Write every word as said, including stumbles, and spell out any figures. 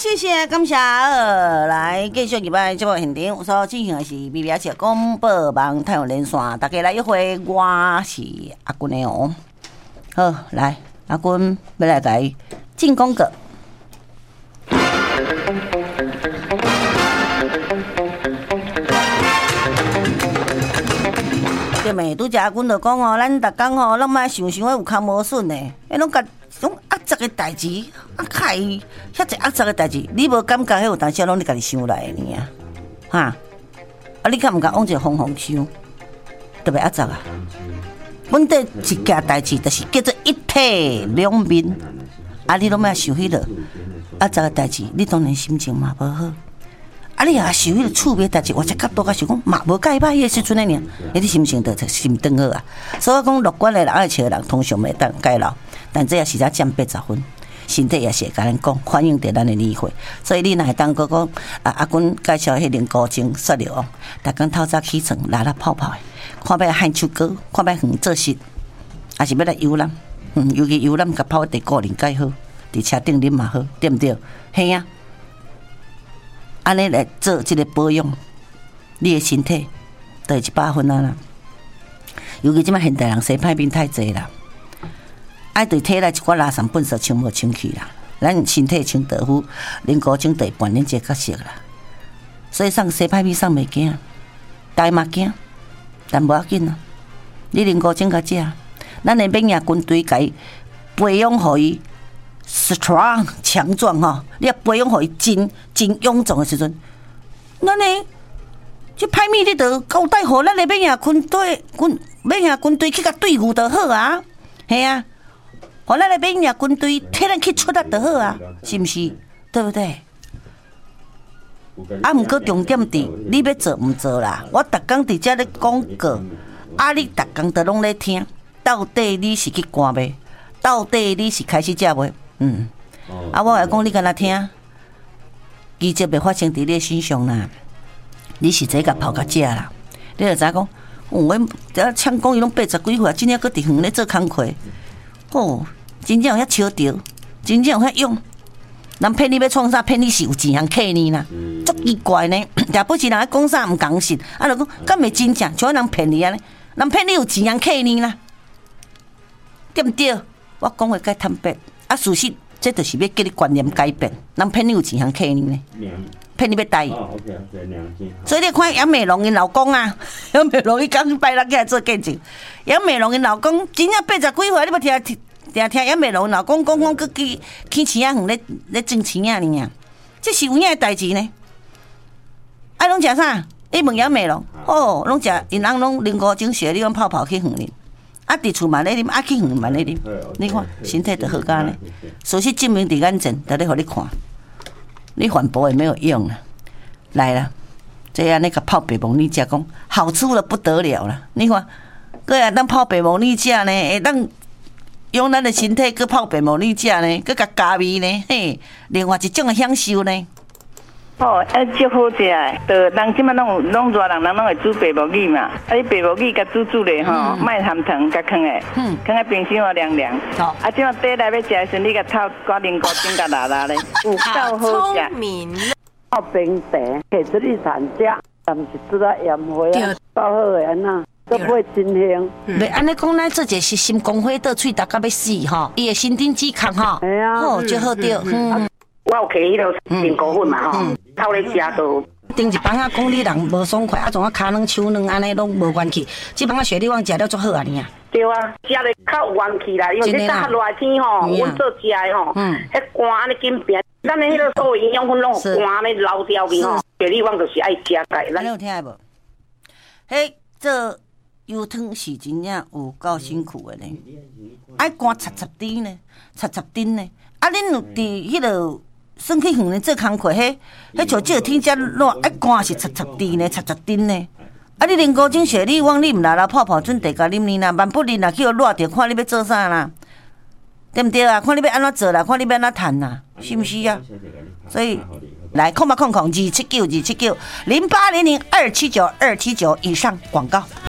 谢谢感谢呃，来继续入来节目现场，有所进行的是 B B S 广播网太阳连线，大家来一回，我是阿君的哦。好，来阿君要来改进攻个。对没？拄只阿君就讲哦，咱逐工吼，咱莫想想有空无顺的，迄拢甲种压杂的代志，啊开遐济压杂的代志，你无感觉迄有当时拢你家己想来的呢？哈，啊你敢毋敢往一个方向想？特别压杂啊！本地一件代志，就是叫做一体两面，啊你拢莫想迄落压杂的代志，你当然心情嘛无好。啊！你若想迄个趣味代志，或者角度甲想讲嘛无介歹迄个时阵的呢，你心情就心转好啊。所以讲乐观的人、爱笑的人，通常袂当改老，但这也是才占八十分，身体也是会甲咱讲，反映伫咱的理会。所以你若会当个讲啊，阿君介绍迄零高精说了哦，逐工透早起床拉拉泡泡的，看要喊秋歌，看要远做事，还是要来游览，嗯，尤其游览甲泡地个人介好，伫车顶啉嘛好，对毋对？嘿啊！安尼来做即个保养，你的身体就会一百分啊啦。尤其即摆现代人洗歹面太济啦，爱对体内一寡垃圾粪扫清无清气啦，咱身体清道夫，零高精就会扮演这个角色啦。所以送洗歹面送袂惊，大嘛惊，但无要紧啊。你零高精甲食，咱会免赢军队甲伊培养互伊。strong 强壮吼，你要培养互伊真真勇壮的时阵，咱呢，这歹面你得交代互咱的免赢军队，军免赢军队去甲对付就好啊，系啊，互咱的免赢军队替咱去出力就好啊，是毋是？对不对？啊，毋过重点伫你要做毋做啦，我逐工伫遮咧广告，啊，你逐工都拢咧听，到底你是去赶卖，到底你是开始食卖？嗯，啊，我来讲，你敢若听，奇迹袂发生伫你身上啦。你是这甲泡甲食啦，你就知讲，我这唱讲伊拢八十几岁，真正搁伫园咧做工课，哦，真正有遐笑着，真正有遐用。人骗你要创啥？骗你是有钱人客你啦，足奇怪呢。也不是人讲啥毋讲信，啊，就讲敢袂真正，像人骗你安尼，人骗你有钱人客你啦，对毋对？我讲话该坦白。啊，事实这就是要叫你观念改变，人骗你有钱通骗你呢，骗你要带伊。所以你看杨美龙因老公啊，杨美龙伊刚拜六起来做见证，杨美龙因老公真正八十几岁，你要听听听杨美龙老公讲讲，佮去去钱仔园咧咧挣钱仔呢啊，这是有影的代志呢。啊，拢食啥？你问杨美龙，哦，拢食因翁拢零高精血，你拢泡泡去园里。啊，伫厝嘛咧啉，啊去园嘛咧啉，你看身体就好干咧。事实证明伫眼前，在咧互你看，你反驳也没有用啦。来啦，这样那个泡白毛你食讲好处了不得了啦。你看，佮会当泡白毛你食呢，会当用咱的身体佮泡白毛你食呢，佮甲加味呢，嘿，另外一种的享受呢。 哦，啊，足好食诶！就人即摆拢拢热人，人拢会煮白木耳嘛。啊，你白木耳甲煮煮咧吼，卖含糖甲放诶，放喺冰箱哦凉凉。哦，啊，即摆底来要食诶时，你甲透挂零高精甲拉拉咧，有够好食。聪明。 泡冰茶，摕出去产食，但是煮啊盐花啊，够好诶安那。都会真香。 袂安尼讲，咱做者是心光火倒喙，大家要死吼，伊会心顶脂肪吼，哦，就好着。嗯， 我有摕迄个面膏粉嘛吼，透咧食都。 顶一帮啊，讲你人无爽快，啊，种啊骹软手软，安尼拢无元气。即帮啊雪里旺食了足好啊，你啊。 对啊，食咧较有元气啦，因为你搭热天吼，阮做食诶吼，迄寒安尼紧变，咱诶迄个所有营养分拢寒安尼流掉去吼，雪里旺就是爱食解。 咱有听无？迄做油汤是真正有够辛苦的呢，爱干擦擦丁呢，擦擦丁呢。啊，恁有伫迄落算去园里做工课，迄迄像这天遮热，爱干是擦擦丁呢，擦擦丁呢。啊，你连高精雪你往你毋来啦，泡泡准地甲啉呢啦，万不然啦，去互热着，看你要做啥啦，对毋对啊？看你要安怎做啦，看你要安怎趁啦，是毋是啊？所以来空吧空空二七九二七九零八零零二七九二七九以上广告。